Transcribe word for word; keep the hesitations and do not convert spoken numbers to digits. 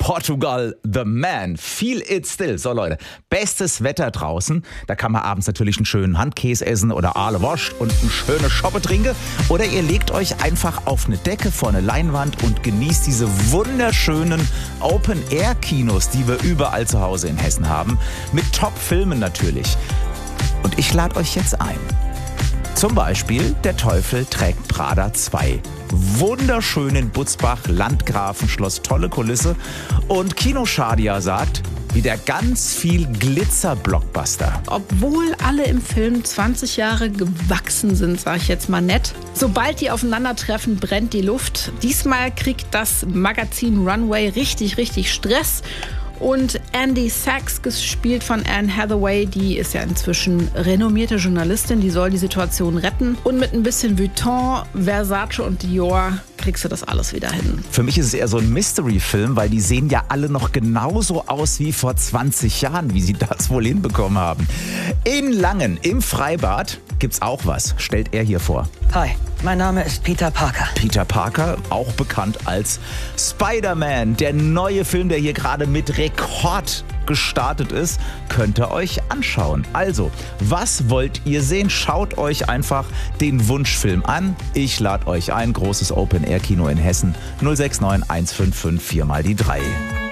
Portugal, The Man, Feel It Still. So Leute, bestes Wetter draußen. Da kann man abends natürlich einen schönen Handkäse essen oder Aale Wurst und eine schöne Schoppe trinken. Oder ihr legt euch einfach auf eine Decke vor eine Leinwand und genießt diese wunderschönen Open-Air-Kinos, die wir überall zu Hause in Hessen haben. Mit Top-Filmen natürlich. Und ich lade euch jetzt ein. Zum Beispiel Der Teufel trägt Prada zwei. Wunderschön in Butzbach, Landgrafenschloss, tolle Kulisse. Und Kino Shadia sagt, wieder ganz viel Glitzer-Blockbuster. Obwohl alle im Film zwanzig Jahre gewachsen sind, sage ich jetzt mal nett. Sobald die aufeinandertreffen, brennt die Luft. Diesmal kriegt das Magazin Runway richtig, richtig Stress. Und Andy Sachs, gespielt von Anne Hathaway, die ist ja inzwischen renommierte Journalistin, die soll die Situation retten. Und mit ein bisschen Vuitton, Versace und Dior kriegst du das alles wieder hin. Für mich ist es eher so ein Mystery-Film, weil die sehen ja alle noch genauso aus wie vor zwanzig Jahren, wie sie das wohl hinbekommen haben. In Langen, im Freibad, gibt's auch was, stellt er hier vor. Hi, mein Name ist Peter Parker. Peter Parker, auch bekannt als Spider-Man. Der neue Film, der hier gerade mit Rekord gestartet ist, könnt ihr euch anschauen. Also, was wollt ihr sehen? Schaut euch einfach den Wunschfilm an. Ich lade euch ein, großes Open-Air-Kino in Hessen. null sechs neun eins fünf fünf vier mal die drei.